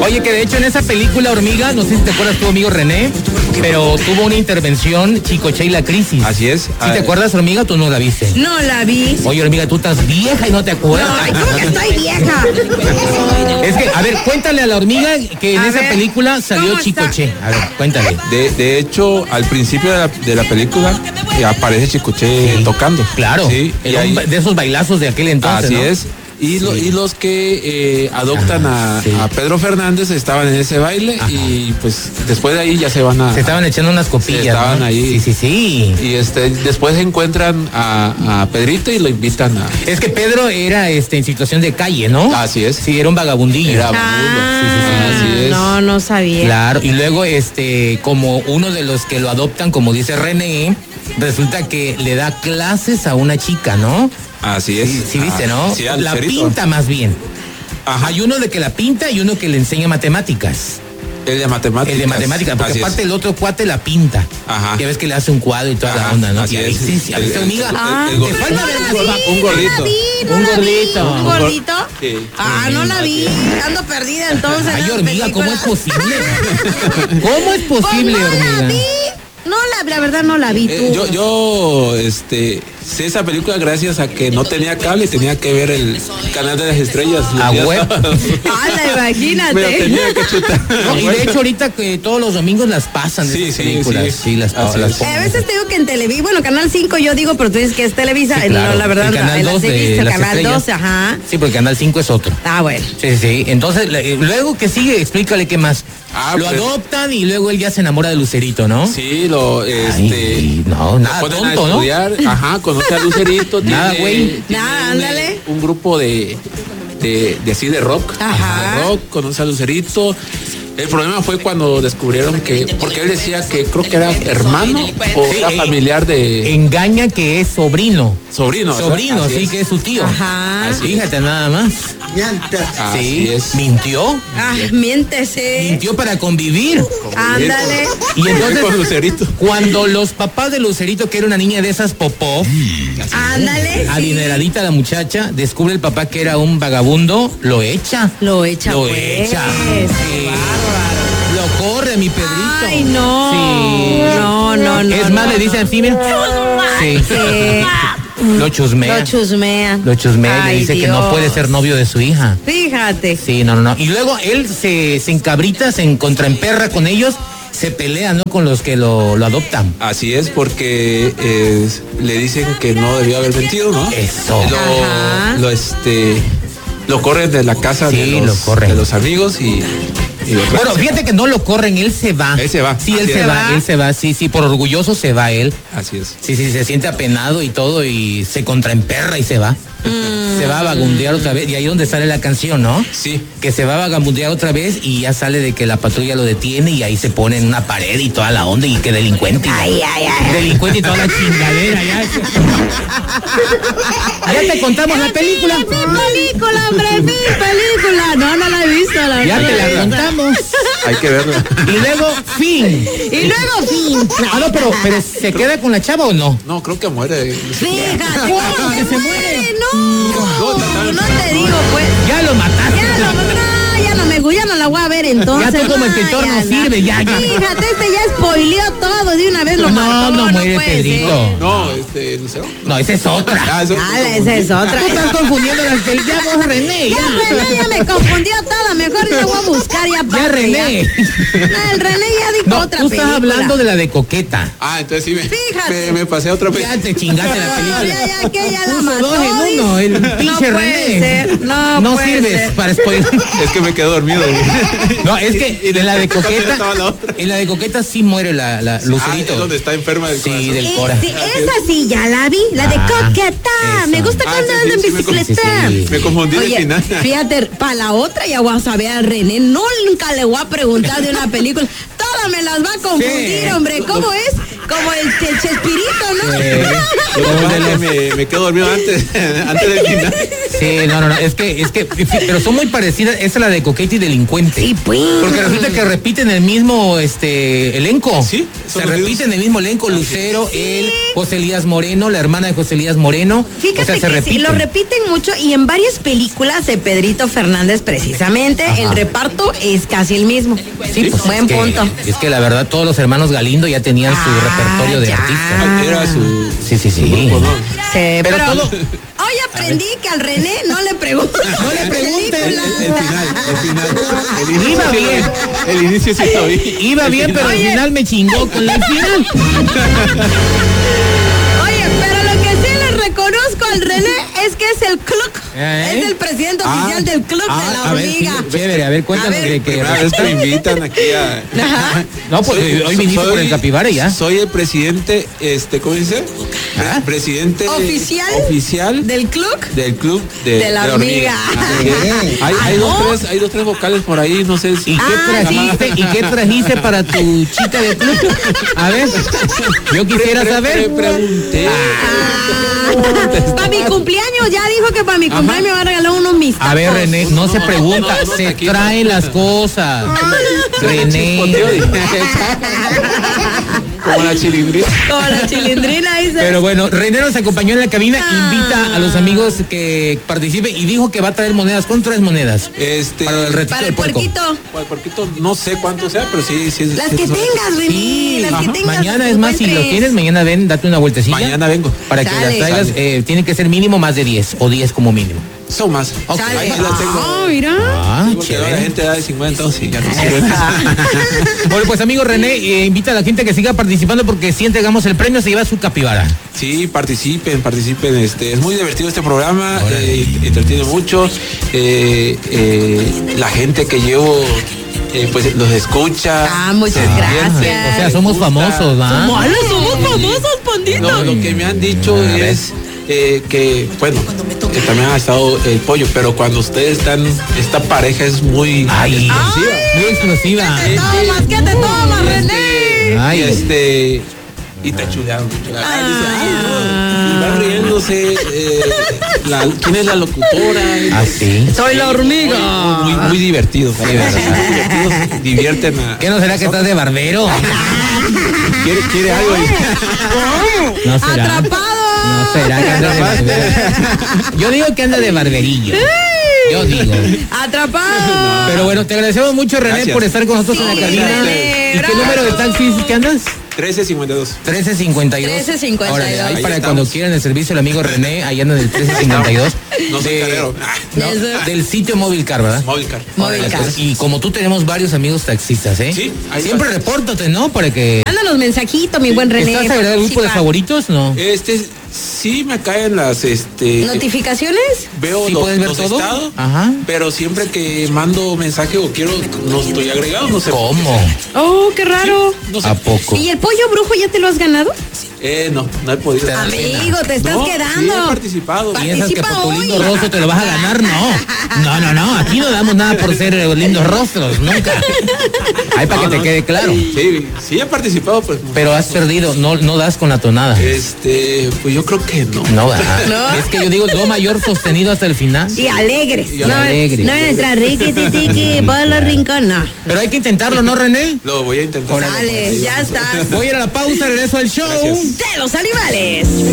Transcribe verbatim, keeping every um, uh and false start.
Oye, que de hecho en esa película Hormiga, no sé si te acuerdas tu amigo René, pero tuvo una intervención Chicoche y la crisis. Así es. ¿Sí te acuerdas, Hormiga? Tú no la viste. No la vi. Oye, Hormiga, tú estás vieja y no te acuerdas. Ay, ¿cómo que estoy vieja? Es que, a ver, cuéntale a la Hormiga que en A esa ver, película salió ¿cómo está? Chicoche. A ver, cuéntale. De, de hecho, al principio de la, de la película eh, aparece Chicoche Sí. tocando. Claro, Sí, y era un ahí- ba- de esos bailazos de aquel entonces, así ¿no? es. Y, lo- Sí. y los que eh, adoptan Ajá, a, sí. a Pedro Fernández estaban en ese baile. Ajá. Y pues después de ahí ya se van a... Se estaban echando unas copillas, Se estaban ¿no? ahí. Sí, sí, sí. Y este después encuentran a, a Pedrito y lo invitan a... Es que Pedro era este en situación de calle, ¿no? Así es. Sí, era un vagabundillo. Era- Ah, Sí, sí, sí, así es. no, no sabía. Claro, y luego este, como uno de los que lo adoptan, como dice René, resulta que le da clases a una chica, ¿no? Así es. Sí, sí viste, ¿no? Ah, sí, al la Lucerito. pinta más bien. Ajá. Hay uno de que la pinta y uno que le enseña matemáticas. El de matemáticas. El de matemáticas, porque Así es. aparte el otro cuate la pinta. Ajá. Ya ves que le hace un cuadro y toda la Ajá, onda, ¿no? así Y ahí es. sí, sí, ¿has visto, El- amiga? el- Ah, el Te falta no ver la un vi, gordo. un gordito. No la vi, no Un la vi. gordito. ¿Un gordito? Sí. Ah, no la vi. Ando perdida entonces. en Ay, esa hormiga, ¿cómo es película. posible? ¿Cómo es posible, Pues no la hormiga? vi. No la, la verdad no la vi. Tú. Eh, yo, yo, este, sé esa película gracias a que no tenía cable, tenía que ver el canal de las estrellas. los A días huevo. sábados. Ala, imagínate. Me lo tenía que chutar. No, y de hecho ahorita que todos los domingos las pasan de Sí, esas sí, películas. sí. Sí, las, Así las es. Eh, a veces te digo que en Televisa, bueno, Canal cinco yo digo, pero tú dices que es Televisa. Sí, Eh, claro. No, la verdad, El no, Canal en las dos he de visto, las Canal estrellas. doce, ajá. Sí, porque Canal cinco es otro. Ah, bueno. Sí, sí. Entonces, le- luego que sigue, explícale qué más. Ah, lo pues- adoptan y luego él ya se enamora de Lucerito, ¿no? Sí, lo, este. Ay, no, lo nada ponen tonto, a ¿no? estudiar, ajá, conoce a Lucerito. Nada, tiene- güey. tiene Nada, un, ándale. Un grupo de, de, de así de rock. Ajá. De rock, conoce a Lucerito. El problema fue cuando descubrieron que, porque él decía que creo que era hermano o Sí, era eh, familiar de Engaña que es sobrino. sobrino. ¿verdad? Sobrino, Así sí, es. que es su tío. Ajá. Así, fíjate nada más. Así Sí, es. mintió. Ah, miéntese. Mintió para convivir. Ándale. Y entonces, Con Lucerito. cuando los papás de Lucerito, que era una niña de esas popó, Ándale. sí. adineradita la muchacha, descubre el papá que era un vagabundo, lo echa. Lo echa, Lo pues. echa. Qué Sí. bárbaro. Lo corre, mi Pedrito. Ay, no. Sí. No, no, no. Es más, no, le dicen así, mira. Sí. Sí. Lo chusmea. Lo chusmea. Lo chusmea y le Ay, dice que no Dios. puede ser novio de su hija. Fíjate. Sí, no, no, no. Y luego él se, se encabrita, se contraemperra con ellos, se pelea, ¿no? Con los que lo, lo adoptan. Así es, porque eh, le dicen que no debió haber mentido, ¿no? Eso. Ajá. Lo, lo este, lo corren de la casa Sí, de, los, lo corren. de los amigos y, y lo Bueno, fíjate que no lo corren, él se va. Él se va. Sí, él Así se es. va, él se va, sí, sí, por orgulloso se va él. Así es. Sí, sí, se siente apenado y todo y se contraemperra y se va. Se va a vagabundear otra vez y ahí es donde sale la canción, ¿no? Sí. Que se va a vagabundear otra vez y ya sale de que la patrulla lo detiene y ahí se pone en una pared y toda la onda y que delincuente. y la- Ay, ay, ay. Delincuente y toda la chingadera, ya. Ya te contamos la película. Mi película, hombre, mi película. No, no la he visto, la Ya verdad, te no la he visto. contamos. Hay que verlo. Y luego, fin. Y luego, fin. Ah, no, pero, pero ¿se queda con la chava o no? No, creo que muere. Fíjate. ¿Cómo que se muere? No, no te digo, pues. Ya lo mataste. Ya no, no, ya no me gusta, ya no la voy a ver entonces. Ya tú como escritor no ya, sirve, ya, ya. Fíjate, este ya spoileó todo, de una vez lo No, mató. no muere puede Pedrito. ser. No, este, Lucero. No, esa es otra. Ah, eso- Ah, esa es otra. Tú estás confundiendo las películas. Ya vos, René, Ya, ya. René, ya me confundió todo, mejor yo voy a buscar ya Ya, aparte, René. ya. No, el René ya dijo No, otra tú estás película. hablando de la de Coqueta. Ah, entonces sí me, Fíjate. me, me pasé a otra Ya vez. te chingaste la No, película. ya, ya, que ya la Puso mató, dos en uno, dice. el pinche No puede René. ser, no No puede sirves ser. para spoiler. Es que me quedé dormido. No, es que en la de Coqueta, estaba la otra. en la de Coqueta sí muere la, la Ah, Lucerito. es donde está enferma del Sí, corazón. del Eh, cora. sí, esa sí, ya la vi, la de Ah, coqueta. esa. Me gusta Ah, cuando sí, ando en sí, sí, me con- bicicleta. sí, sí. Me confundí de Oye, final. fíjate, para la otra ya voy a saber a René. No, nunca le voy a preguntar de una película. Todas me las va a confundir, Sí. hombre. ¿Cómo es? Como el, el Chespirito, ¿no? Eh, Lo que pasa es que me, me quedo dormido antes, antes del final. Sí, no, no, no, es que, es que, pero son muy parecidas, esa es la de Coquete y Delincuente. Sí, pues. Porque resulta que repiten el mismo, este, elenco. Sí, se son los repiten mismos. el mismo elenco, Lucero, Sí. él, José Elías Moreno, la hermana de José Elías Moreno. Fíjate o sea, se que sí, repiten. lo repiten mucho y en varias películas de Pedrito Fernández precisamente Ajá. el reparto es casi el mismo. Sí, pues buen es que, punto. es que la verdad todos los hermanos Galindo ya tenían su Ah, repertorio de ya. artistas. Era su, Sí, sí, sí. su grupo, ¿no? Sí, pero, todo- hoy aprendí que al René no le pregunten. No le pregunten. El, el final, el final. El inicio Iba sí lo bien. vi. El inicio sí lo vi. Iba bien, pero al Oye. final me chingó con el final. Oye, pero lo que sí le reconozco al René es que es el club. ¿Eh? Es el presidente Ah, oficial del club Ah, de la a ver, sí, hormiga. chévere, a ver, cuéntanos A ver. de que. Primera vez que me invitan aquí a... Ajá. No, pues Soy- hoy viniste soy- por el capibara y ya. Soy el presidente, este, ¿cómo dice? Ah. Presidente Oficial oficial del club. del club de, De la hormiga. Así es. Hay, hay Ah, dos, ¿no? tres, hay dos, tres vocales por ahí, no sé si. ¿Y qué Ah, trajiste? ¿Y qué trajiste para tu chica de club? A ver, yo quisiera Pre- saber. pre- pregunté. Para mi cumpleaños, ya dijo que para mi cumpleaños me va a regalar unos mis A ver, tacos. René, no, No, se no, pregunta, no, no, se tranquilo. traen las cosas. René. Como la chilindrina. Como la chilindrina, dice. Pero bueno, René nos acompañó en la cabina, Ah. invita a los amigos que participen y dijo que va a traer monedas. ¿Cuánto traes monedas? Este. Para el retiro Para el del puerco. puerquito. Pues, Porquito, no sé cuánto sea, pero sí, sí. Las sí, que son- tengas, René. Sí, las que ajá. tengas. Mañana las es más, si lo encuentres. tienes, mañana ven, date una vueltecilla. Mañana vengo. Para que Sale. las traigas, Sale. eh, tiene que ser mínimo más de diez o diez como mínimo. Son más. Ok. Sale. Ahí las tengo. Ah, mira. Ah, Sí, porque ahora la chévere. gente da de cincuenta, entonces sí, ya no sirve. Bueno, pues amigo René, eh, invita a la gente que siga participando porque si entregamos el premio se lleva su capibara. Sí, participen, participen. Este, es muy divertido este programa, Órale. eh, entretiene mucho. Eh, eh, la gente que llevo, eh, pues los escucha. Ah, muchas se divierte. gracias. O sea, somos gusta. famosos, ¿va? ¡Hola, somos famosos, pandito! No, lo que me han dicho A ver. es eh, que, bueno, que también ha estado el pollo, pero cuando ustedes están, esta pareja es muy Ay, explosiva. muy explosiva. ¿Qué te tomas? ¿Qué te tomas, René? Ay. Y este y te chulearon, te chulearon. Ay, dice, ay, no. Y van riéndose. eh, la- ¿Quién es la locutora? Ah, sí. Soy la hormiga. Muy, muy, muy divertidos. Sí, ¿verdad? Muy divertidos, divierten a. ¿Qué no será que estás de barbero? ¿Quiere, quiere algo? No será. Atrapado. No será que anda de barbero. Yo digo que anda de barberillo. Yo digo. Atrapado. Pero bueno, te agradecemos mucho, René, Gracias. por estar con nosotros en la Sí, cabina. René, ¿Y qué bravo. número de taxis que andas? trece cincuenta y dos. trece cincuenta y dos. trece cincuenta y dos. Órale, ahí Ahí para estamos. cuando quieran el servicio, el amigo René, ahí anda en el trece cincuenta y dos. No soy De- carrero. no, Del- del sitio Móvil Car, ¿verdad? Movilcar. Movilcar. Y como tú tenemos varios amigos taxistas, ¿eh? Sí, ahí Siempre está. repórtate, ¿no? Para que... Mándanos mensajitos, mi buen René. ¿Estás agregado al grupo de participa. favoritos? No. Este, sí me caen las, este. ¿Notificaciones? Veo ¿Sí los, puedes ver los todo? estados, Ajá. pero siempre que mando mensaje o quiero, no estoy agregado, no sé. por qué ¿Cómo? Oh, qué raro. sea. No sé. ¿A poco? ¿Y el pollo brujo ya te lo has ganado? Eh, no, no he podido. Te da Amigo, te estás No, quedando. sí he participado. Pa- ¿Piensas que por tu Participa lindo hoy. rostro te lo vas a ganar? No. No, no, no. Aquí no damos nada por ser eh, lindos rostros, nunca. Ahí para No, que te no. quede claro. Sí, sí he participado, pues. Pero has perdido, no, no das con la tonada. Este, pues yo creo que no. No, ¿verdad? No. Es que yo digo do mayor sostenido hasta el final. Y alegres. Y no, alegres. no entra riqui, tiqui, para la rincón, no. Pero hay que intentarlo, ¿no, René? Lo voy a intentar. Dale, ya está. Voy a ir a la pausa, regreso al show. Gracias. De los animales.